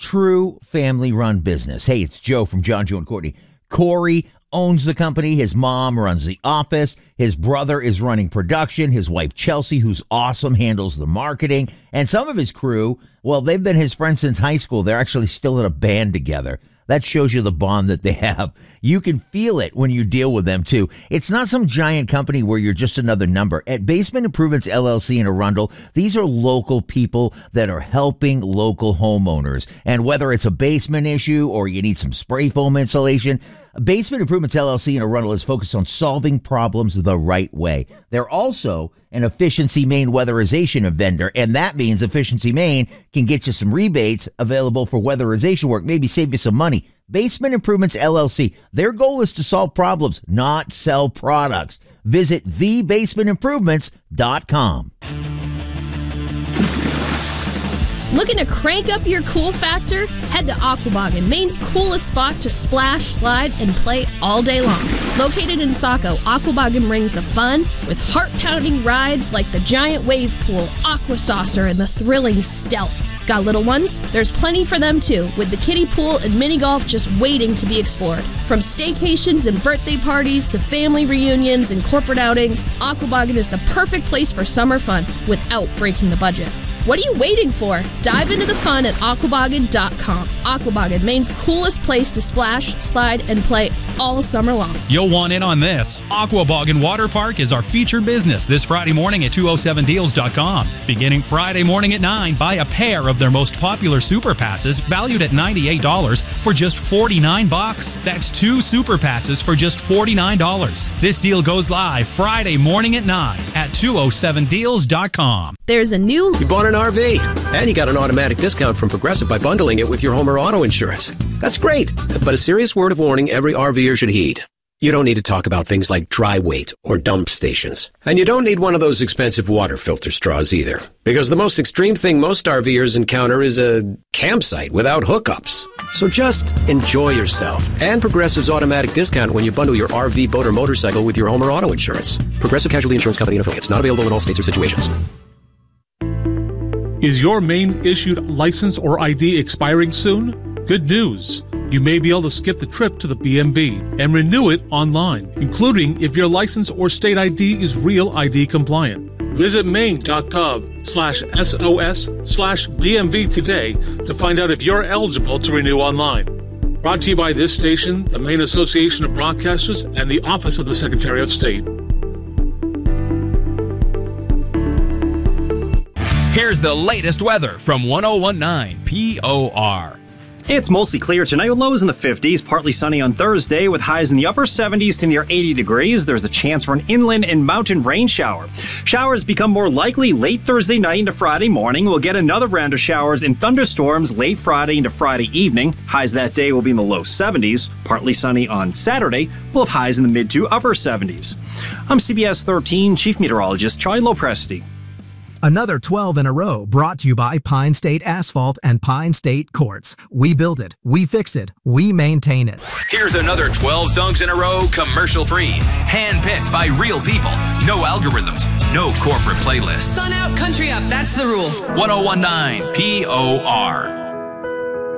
true family-run business. Hey, it's Joe from John, Joe, and Courtney. Corey owns the company. His mom runs the office. His brother is running production. His wife, Chelsea, who's awesome, handles the marketing. And some of his crew, well, they've been his friends since high school. They're actually still in a band together. That shows you the bond that they have. You can feel it when you deal with them, too. It's not some giant company where you're just another number. At Basement Improvements LLC in Arundel, these are local people that are helping local homeowners. And whether it's a basement issue or you need some spray foam insulation, Basement Improvements LLC in Arundel is focused on solving problems the right way. They're also an Efficiency Maine weatherization vendor, and that means Efficiency Maine can get you some rebates available for weatherization work, maybe save you some money. Basement Improvements LLC, their goal is to solve problems, not sell products. Visit thebasementimprovements.com. Looking to crank up your cool factor? Head to Aquaboggan, Maine's coolest spot to splash, slide, and play all day long. Located in Saco, Aquaboggan brings the fun with heart-pounding rides like the giant wave pool, Aqua Saucer, and the thrilling Stealth. Got little ones? There's plenty for them too, with the kiddie pool and mini golf just waiting to be explored. From staycations and birthday parties to family reunions and corporate outings, Aquaboggan is the perfect place for summer fun without breaking the budget. What are you waiting for? Dive into the fun at aquaboggan.com. Aquaboggan, Maine's coolest place to splash, slide, and play all summer long. You'll want in on this. Aquaboggan Water Park is our featured business this Friday morning at 207deals.com. Beginning Friday morning at 9, buy a pair of their most popular Super Passes valued at $98 for just $49. That's 2 Super Passes for just $49. This deal goes live Friday morning at 9 at 207deals.com. There's a new... You bought an RV, and you got an automatic discount from Progressive by bundling it with your home or auto insurance. That's great, but a serious word of warning every RVer should heed. You don't need to talk about things like dry weight or dump stations. And you don't need one of those expensive water filter straws either, because the most extreme thing most RVers encounter is a campsite without hookups. So just enjoy yourself and Progressive's automatic discount when you bundle your RV, boat, or motorcycle with your home or auto insurance. Progressive Casualty Insurance Company and affiliates. Not available in all states or situations. Is your Maine issued license or ID expiring soon? Good news. You may be able to skip the trip to the BMV and renew it online, including if your license or state ID is Real ID compliant. Visit maine.gov/SOS/BMV today to find out if you're eligible to renew online. Brought to you by this station, the Maine Association of Broadcasters, and the Office of the Secretary of State. Here's the latest weather from 1019 POR. It's mostly clear tonight with lows in the 50s, partly sunny on Thursday with highs in the upper 70s to near 80 degrees. There's a chance for an inland and mountain rain shower. Showers become more likely late Thursday night into Friday morning. We'll get another round of showers and thunderstorms late Friday into Friday evening. Highs that day will be in the low 70s. Partly sunny on Saturday. We'll have highs in the mid to upper 70s. I'm CBS 13 Chief Meteorologist Charlie Lopresti. Another 12 in a row brought to you by Pine State Asphalt and Pine State Quartz. We build it, we fix it, we maintain it. Here's another 12 songs in a row, commercial-free, hand-picked by real people. No algorithms, no corporate playlists. Sun out, country up, that's the rule. 1019 POR.